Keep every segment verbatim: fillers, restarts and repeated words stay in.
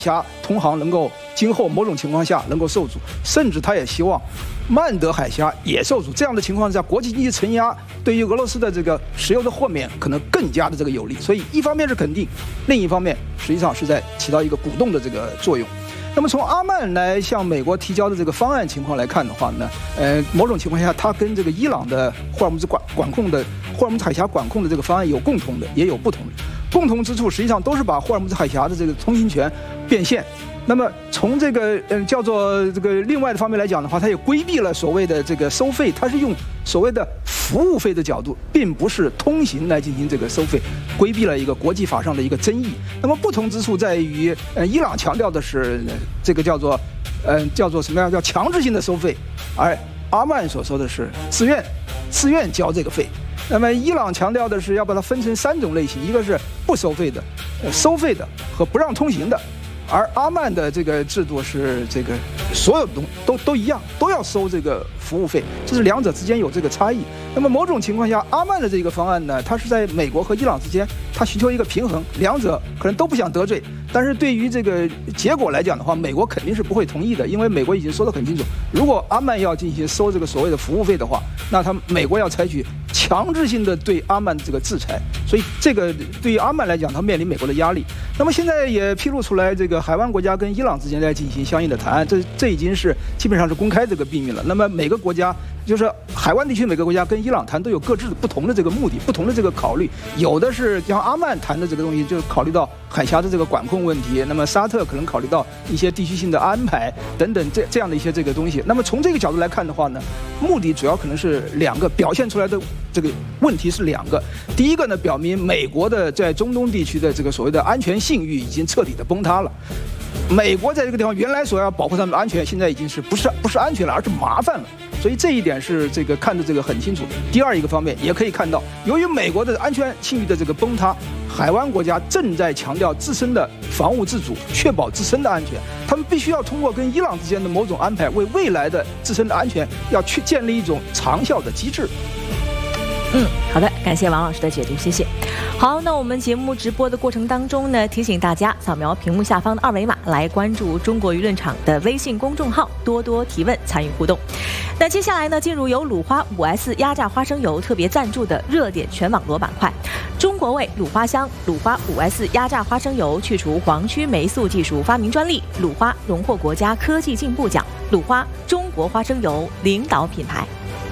峡通航能够今后某种情况下能够受阻，甚至他也希望曼德海峡也受阻。这样的情况下，国际经济承压对于俄罗斯的这个石油的豁免可能更加的这个有利。所以一方面是肯定，另一方面实际上是在起到一个鼓动的这个作用。那么从阿曼来向美国提交的这个方案情况来看的话呢，呃，某种情况下，它跟这个伊朗的霍尔木兹管管控的霍尔木兹海峡管控的这个方案有共同的，也有不同的。共同之处实际上都是把霍尔木兹海峡的这个通行权变现。那么从这个嗯、呃、叫做这个另外的方面来讲的话，它也规避了所谓的这个收费，它是用所谓的服务费的角度，并不是通行来进行这个收费，规避了一个国际法上的一个争议。那么不同之处在于，呃，伊朗强调的是这个叫做，呃，叫做什么样？叫强制性的收费，而阿曼所说的是自愿，自愿交这个费。那么伊朗强调的是要把它分成三种类型，一个是不收费的、呃、收费的和不让通行的，而阿曼的这个制度是这个所有东都都一样，都要收这个服务费，这是两者之间有这个差异。那么某种情况下，阿曼的这个方案呢，它是在美国和伊朗之间，它寻求一个平衡，两者可能都不想得罪，但是对于这个结果来讲的话，美国肯定是不会同意的，因为美国已经说得很清楚，如果阿曼要进行收这个所谓的服务费的话，那他美国要采取强制性的对阿曼这个制裁，所以这个对于阿曼来讲，它面临美国的压力。那么现在也披露出来，这个海湾国家跟伊朗之间在进行相应的谈判，这这已经是基本上是公开这个秘密了。那么每个国家，就是海湾地区每个国家跟伊朗谈都有各自不同的这个目的，不同的这个考虑。有的是像阿曼谈的这个东西，就是考虑到海峡的这个管控问题；那么沙特可能考虑到一些地区性的安排等等这这样的一些这个东西。那么从这个角度来看的话呢，目的主要可能是两个，表现出来的这个问题是两个。第一个呢，表明美国的在中东地区的这个所谓的安全信誉已经彻底的崩塌了。美国在这个地方原来所要保护他们的安全，现在已经是不是不是安全了，而是麻烦了。所以这一点是这个看的这个很清楚。第二一个方面也可以看到，由于美国的安全信誉的这个崩塌，海湾国家正在强调自身的防务自主，确保自身的安全。他们必须要通过跟伊朗之间的某种安排，为未来的自身的安全要去建立一种长效的机制。 嗯，好的，感谢王老师的解读，谢谢。好，那我们节目直播的过程当中呢，提醒大家扫描屏幕下方的二维码来关注中国舆论场的微信公众号，多多提问，参与互动。那接下来呢，进入由鲁花 五 S 压榨花生油特别赞助的热点全网罗板块。中国味鲁花香鲁花 五 S 压榨花生油去除黄曲霉素技术发明专利，鲁花荣获国家科技进步奖，鲁花中国花生油领导品牌。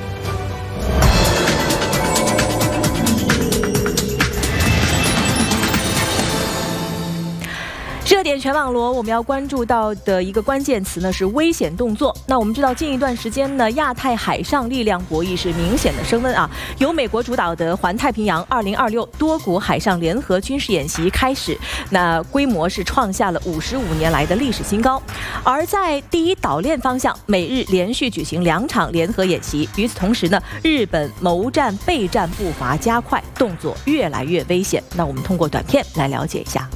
热点全网罗，我们要关注到的一个关键词呢是危险动作。那我们知道，近一段时间呢，亚太海上力量博弈是明显的升温啊。由美国主导的环太平洋二零二六多国海上联合军事演习开始，那规模是创下了五十五年来的历史新高。而在第一岛链方向，美日连续举行两场联合演习。与此同时呢，日本谋战备战步伐加快，动作越来越危险。那我们通过短片来了解一下。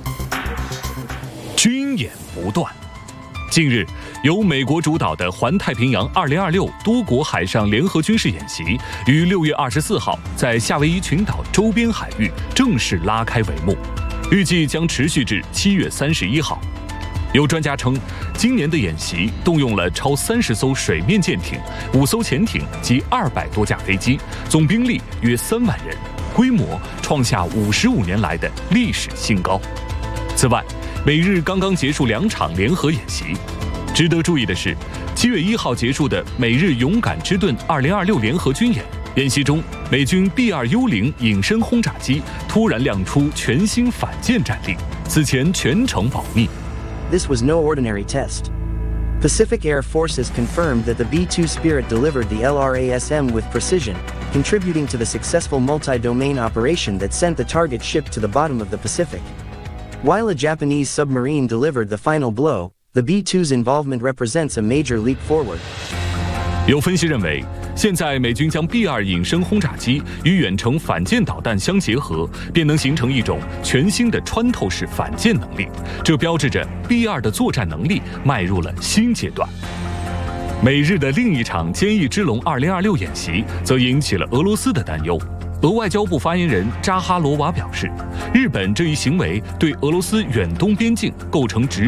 军演不断。近日，由美国主导的环太平洋二零二六多国海上联合军事演习于六月二十四号在夏威夷群岛周边海域正式拉开帷幕，预计将持续至七月三十一号。有专家称，今年的演习动用了超三十艘水面舰艇、五艘潜艇及二百多架飞机，总兵力约三万人，规模创下五十五年来的历史新高。此外，美日刚刚结束两场联合演习。值得注意的是，七月一号结束的美日勇敢之盾二零二六联合军演演习中，美军 B 二 幽灵隐身轰炸机突然亮出全新反舰战力，此前全程保密。 This was no ordinary test. Pacific Air Forces confirmed that the B two Spirit delivered the L R A S M with precision, contributing to the successful multi-domain operation that sent the target ship to the bottom of the Pacific. While a Japanese submarine delivered the final blow, the B two's involvement represents a major leap forward. 有分析认为，现在美军将 B 二 隐身轰炸机与远程反舰导弹相结合，便能形成一种全新的穿透式反舰能力，这标志着 B 二 的作战能力迈入了新阶段。美日的另一场坚毅之龙二零二六演习则引起了俄罗斯的担忧。俄外交部发言人扎哈罗娃表示，日本这一行为对俄罗斯远东边境构成直